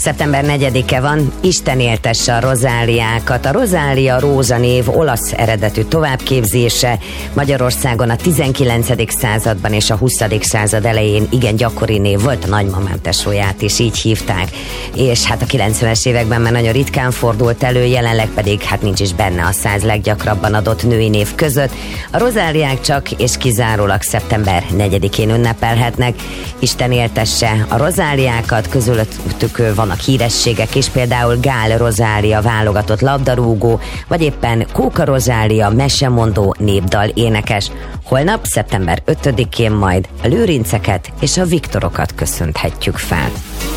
Szeptember 4-e van, Isten éltesse a rozáliákat. A rozália rózsanév olasz eredetű továbbképzése, Magyarországon a 19. században és a 20. század elején igen gyakori név volt, a nagymamám tesóját is így hívták, és hát a 90-es években már nagyon ritkán fordult elő, jelenleg pedig hát nincs is benne a 100 leggyakrabban adott női név között. A rozáliák csak és kizárólag szeptember 4-én ünnepelhetnek. Isten éltesse a rozáliákat, közöttük vannak hírességek is, például Gál Rozália válogatott labdarúgó, vagy éppen Kóka Rozália mesemondó népdal énekes. Holnap, szeptember 5-én majd a Lőrinceket és a Viktorokat köszönthetjük fel.